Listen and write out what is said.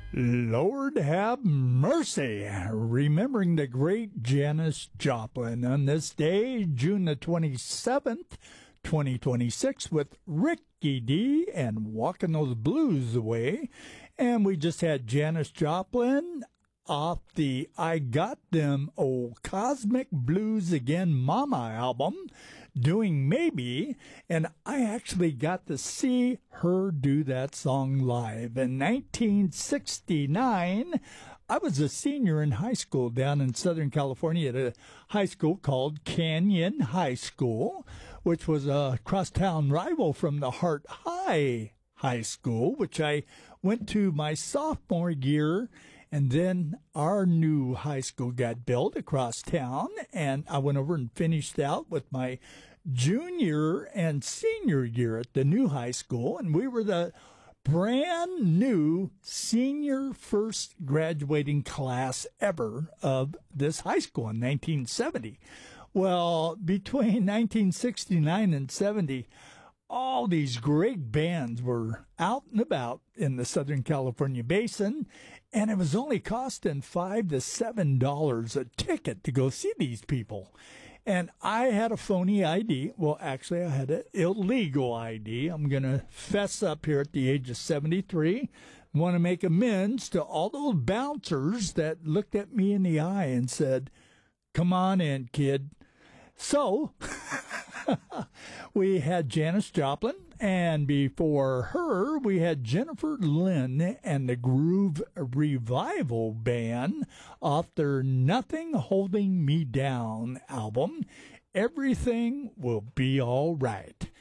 Lord have mercy. Remembering the great Janis Joplin on this day, June the 27th, 2026, with Ricky D and Walking Those Blues Away. And we just had Janis Joplin off the I Got Them Old Cosmic Blues Again Mama album, doing Maybe, and I actually got to see her do that song live. In 1969, I was a senior in high school down in Southern California at a high school called Canyon High School, which was a crosstown rival from the Hart High School, which I went to my sophomore year. And then our new high school got built across town, and I went over and finished out with my junior and senior year at the new high school, and we were the brand new senior first graduating class ever of this high school in 1970. Well, between 1969 and 70, all these great bands were out and about in the Southern California basin, and it was only costing $5 to $7 a ticket to go see these people. And I had a phony ID. Well, actually, I had an illegal ID. I'm going to fess up here at the age of 73. I want to make amends to all those bouncers that looked at me in the eye and said, "Come on in, kid." So we had Janis Joplin, and before her, we had Jennifer Lynn and the Groove Revival Band off their Nothing Holding Me Down album, Everything Will Be All Right.